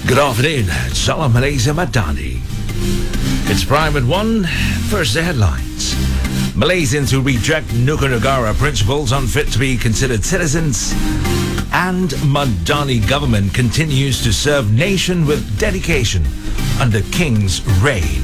Good afternoon. Salam Malaysia Madani. It's Prime at 1. First, the headlines. Malaysians who reject Nusa Negara principles unfit to be considered citizens. And Madani government continues to serve nation with dedication under King's reign.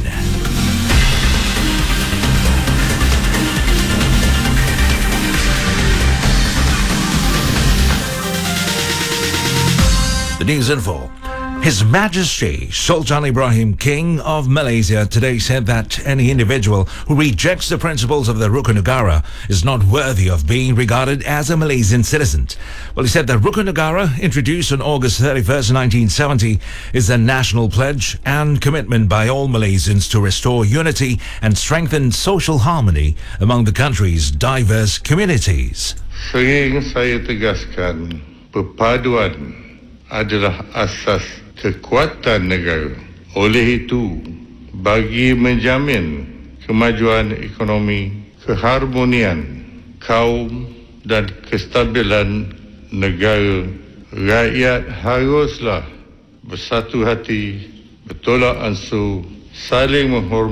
The news info. His Majesty Sultan Ibrahim, King of Malaysia, today said that any individual who rejects the principles of the Rukun Negara is not worthy of being regarded as a Malaysian citizen. Well, he said that Rukun Negara, introduced on August 31st, 1970, is a national pledge and commitment by all Malaysians to restore unity and strengthen social harmony among the country's diverse communities. Sering saya tegaskan, perpaduan adalah asas kekuatan negara. Oleh itu, bagi menjamin kemajuan ekonomi, keharmonian kaum dan kestabilan negara, rakyat haruslah bersatu hati, bertolak ansur, saling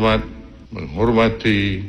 menghormati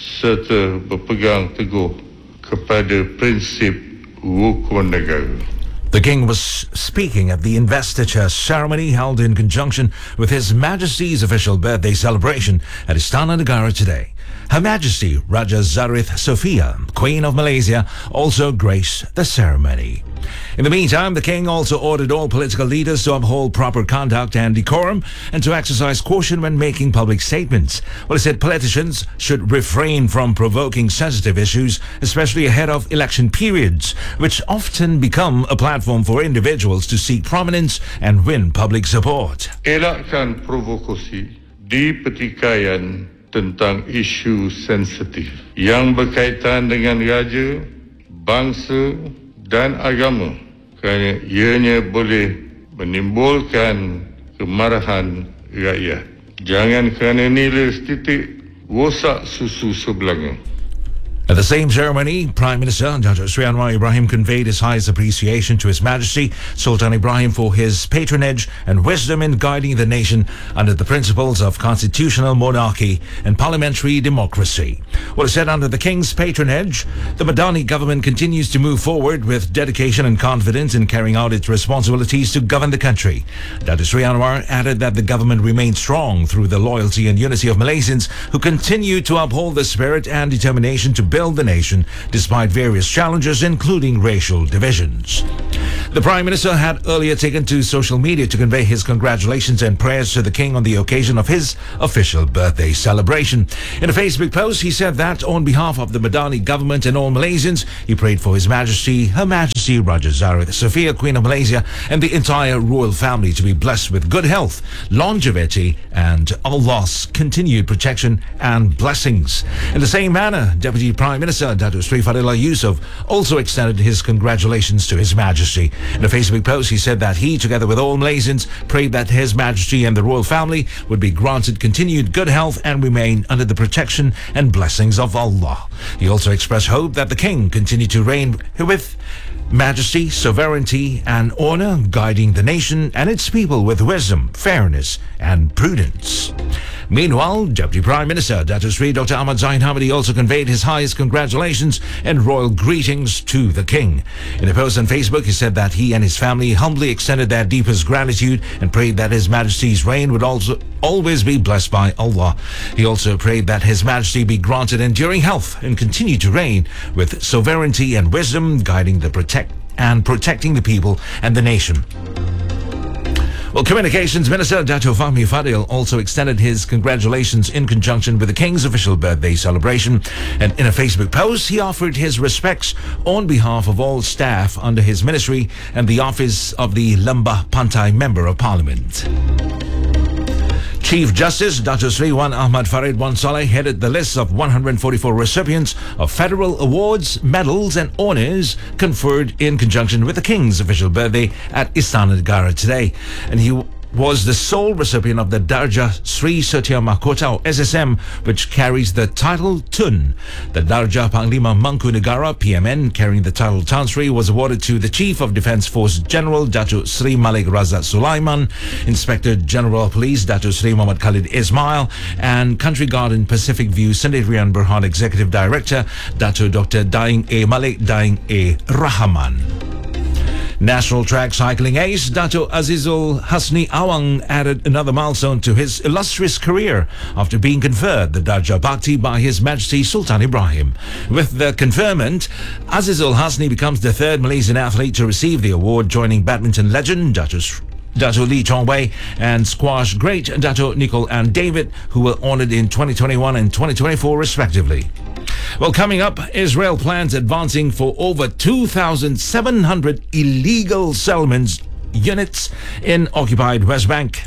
serta berpegang teguh kepada prinsip rukun negara. The King was speaking at the investiture ceremony held in conjunction with His Majesty's official birthday celebration at Istana Negara today. Her Majesty Raja Zarith Sofia, Queen of Malaysia, also graced the ceremony. In the meantime, the King also ordered all political leaders to uphold proper conduct and decorum and to exercise caution when making public statements. Well, he said politicians should refrain from provoking sensitive issues, especially ahead of election periods, which often become a platform for individuals to seek prominence and win public support. Elakkan provokasi di pertikaian tentang isu sensitif yang berkaitan dengan raja, bangsa dan agama, kerana ianya boleh menimbulkan kemarahan rakyat. Jangan kerana nilai setitik rosak susu sebelanga. At the same ceremony, Prime Minister Dr. Sri Anwar Ibrahim conveyed his highest appreciation to His Majesty Sultan Ibrahim for his patronage and wisdom in guiding the nation under the principles of constitutional monarchy and parliamentary democracy. Well, he said under the King's patronage, the Madani government continues to move forward with dedication and confidence in carrying out its responsibilities to govern the country. Dr. Sri Anwar added that the government remains strong through the loyalty and unity of Malaysians who continue to uphold the spirit and determination to build the nation despite various challenges, including racial divisions. The Prime Minister had earlier taken to social media to convey his congratulations and prayers to the King on the occasion of his official birthday celebration. In a Facebook post, he said that on behalf of the Madani government and all Malaysians, he prayed for His Majesty, Her Majesty Raja Zarith Sofia, Queen of Malaysia, and the entire royal family to be blessed with good health, longevity, and Allah's continued protection and blessings. In the same manner, Deputy Prime Minister Datuk Sri Fadillah Yusof also extended his congratulations to His Majesty. In a Facebook post, he said that he, together with all Malaysians, prayed that His Majesty and the royal family would be granted continued good health and remain under the protection and blessings of Allah. He also expressed hope that the King continue to reign with majesty, sovereignty, and honor, guiding the nation and its people with wisdom, fairness, and prudence. Meanwhile, Deputy Prime Minister Datuk Sri Dr. Ahmad Zain Hamidi also conveyed his highest congratulations and royal greetings to the King. In a post on Facebook, he said that he and his family humbly extended their deepest gratitude and prayed that His Majesty's reign would also always be blessed by Allah. He also prayed that His Majesty be granted enduring health and continue to reign with sovereignty and wisdom, guiding the protecting the people and the nation. Well, Communications Minister Dato' Fahmi Fadil also extended his congratulations in conjunction with the King's official birthday celebration. And in a Facebook post, he offered his respects on behalf of all staff under his ministry and the office of the Lembah Pantai Member of Parliament. Chief Justice Dr. Sri Wan Ahmad Farid Wan Saleh headed the list of 144 recipients of federal awards, medals and honours conferred in conjunction with the King's official birthday at Istana Negara today. And he was the sole recipient of the Darjah Sri Satya Mahkota, or SSM, which carries the title Tun. The Darjah Panglima Mangkunegara, PMN, carrying the title Tan Sri, was awarded to the Chief of Defence Force General Datuk Sri Malik Razak Sulaiman, Inspector General of Police Datuk Sri Muhammad Khalid Ismail, and Country Garden Pacific View Sendirian Berhad Executive Director Datuk Dr. Daing A. Malik Daing A. Rahman. National track cycling ace Dato' Azizul Hasni Awang added another milestone to his illustrious career after being conferred the Darjah Bhakti by His Majesty Sultan Ibrahim. With the conferment, Azizul Hasni becomes the third Malaysian athlete to receive the award, joining badminton legend Dato' Lee Chong Wei and squash great Dato' Nicole and David, who were honored in 2021 and 2024 respectively. Well, coming up, Israel plans advancing for over 2,700 illegal settlements units in occupied West Bank.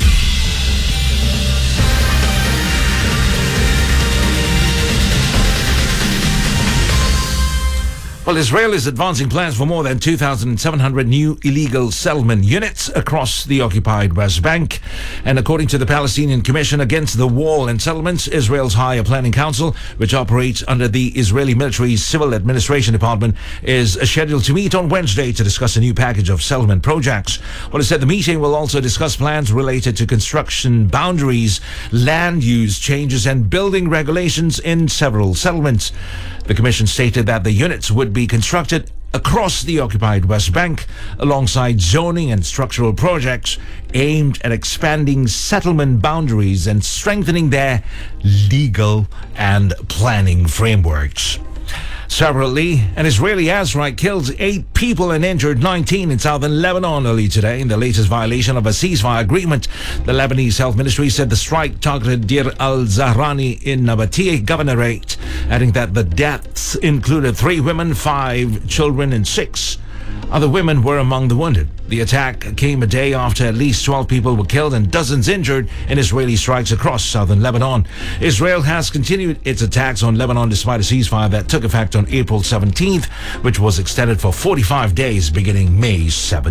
Well, Israel is advancing plans for more than 2,700 new illegal settlement units across the occupied West Bank. And according to the Palestinian Commission Against the Wall and Settlements, Israel's Higher Planning Council, which operates under the Israeli military's Civil Administration Department, is scheduled to meet on Wednesday to discuss a new package of settlement projects. Well, it said the meeting will also discuss plans related to construction boundaries, land use changes, and building regulations in several settlements. The Commission stated that the units would be constructed across the occupied West Bank alongside zoning and structural projects aimed at expanding settlement boundaries and strengthening their legal and planning frameworks. Separately, an Israeli airstrike killed 8 people and injured 19 in southern Lebanon early today in the latest violation of a ceasefire agreement. The Lebanese Health Ministry said the strike targeted Deir al-Zahrani in Nabatea Governorate, adding that the deaths included 3 women, 5 children, and 6 other women were among the wounded. The attack came a day after at least 12 people were killed and dozens injured in Israeli strikes across southern Lebanon. Israel has continued its attacks on Lebanon despite a ceasefire that took effect on April 17th, which was extended for 45 days beginning May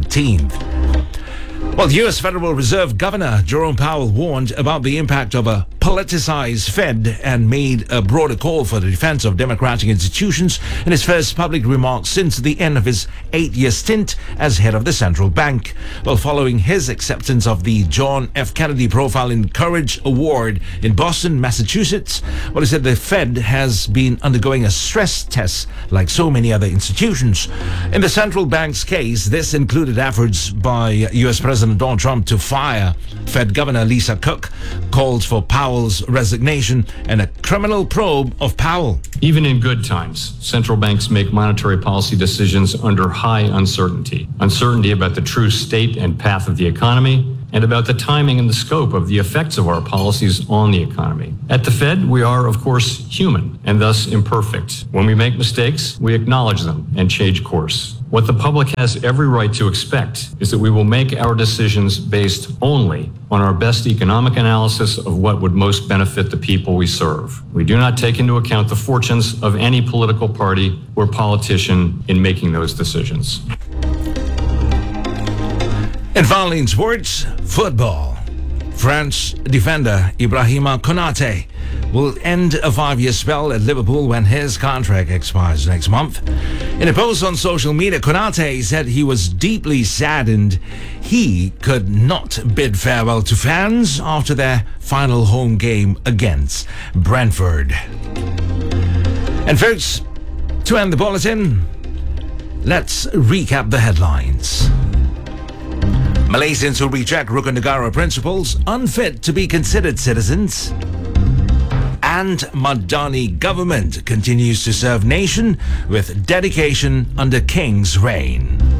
17th. Well, the U.S. Federal Reserve Governor Jerome Powell warned about the impact of a politicized Fed and made a broader call for the defense of democratic institutions in his first public remarks since the end of his 8-year stint as head of the central bank. Well, following his acceptance of the John F. Kennedy Profile in Courage Award in Boston, Massachusetts, well, he said the Fed has been undergoing a stress test like so many other institutions. In the central bank's case, this included efforts by U.S. President Donald Trump to fire Fed Governor Lisa Cook, calls for Powell's resignation, and a criminal probe of Powell. Even in good times, central banks make monetary policy decisions under high uncertainty. Uncertainty about the true state and path of the economy, and about the timing and the scope of the effects of our policies on the economy. At the Fed, we are, of course, human and thus imperfect. When we make mistakes, we acknowledge them and change course. What the public has every right to expect is that we will make our decisions based only on our best economic analysis of what would most benefit the people we serve. We do not take into account the fortunes of any political party or politician in making those decisions. And finally in sports, football. France defender Ibrahima Konate will end a 5-year spell at Liverpool when his contract expires next month. In a post on social media, Konate said he was deeply saddened he could not bid farewell to fans after their final home game against Brentford. And folks, to end the bulletin, let's recap the headlines. Malaysians who reject Rukun Negara principles unfit to be considered citizens. And Madani government continues to serve nation with dedication under King's reign.